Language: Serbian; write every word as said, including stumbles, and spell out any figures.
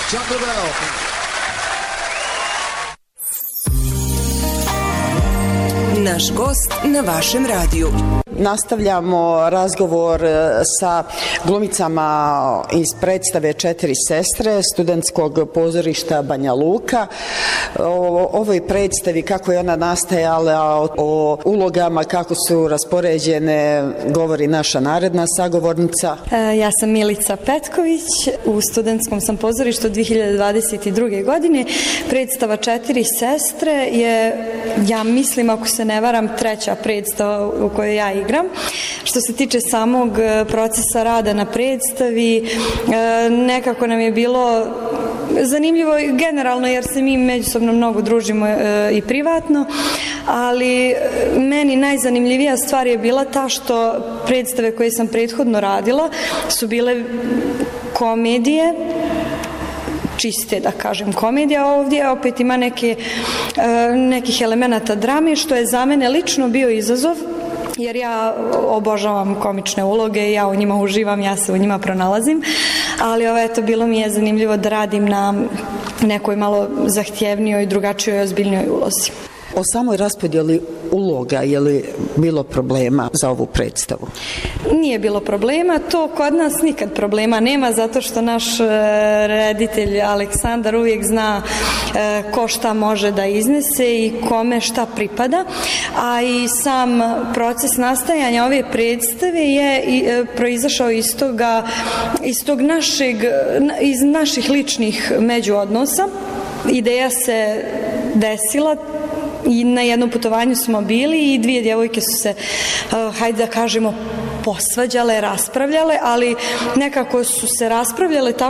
Chuck Leavell. Naš gost na vašem radiju. Nastavljamo razgovor sa glumicama iz predstave Četiri sestre studentskog pozorišta Banja Luka. O ovoj predstavi, kako je ona nastajala, o ulogama, kako su raspoređene, govori naša naredna sagovornica. Ja sam Milica Petković, u studentskom sam pozorištu dvije hiljade dvadeset druge. godine. Predstava Četiri sestre je, ja mislim, ako se ne varam, treća predstava u kojoj ja igram. Što se tiče samog procesa rada na predstavi, nekako nam je bilo zanimljivo generalno jer se mi međusobno mnogo družimo i privatno, ali meni najzanimljivija stvar je bila ta što predstave koje sam prethodno radila su bile komedije, čiste, da kažem, komedija. Ovdje opet ima neke, nekih elemenata drame, što je za mene lično bio izazov, jer ja obožavam komične uloge, ja u njima uživam, ja se u njima pronalazim, ali ovo, eto, bilo mi je zanimljivo da radim na nekoj malo zahtjevnijoj, drugačijoj, ozbiljnijoj ulozi. O samoj raspodjeli uloga, je li bilo problema za ovu predstavu? Nije bilo problema, to kod nas nikad problema nema, zato što naš reditelj Aleksandar uvijek zna ko šta može da iznese i kome šta pripada, a i sam proces nastajanja ove predstave je proizašao iz toga, iz tog našeg, iz naših ličnih međuodnosa. Ideja se desila i na jednom putovanju smo bili i dvije djevojke su se, hajde da kažemo, posvađale, raspravljale, ali nekako su se raspravljale tako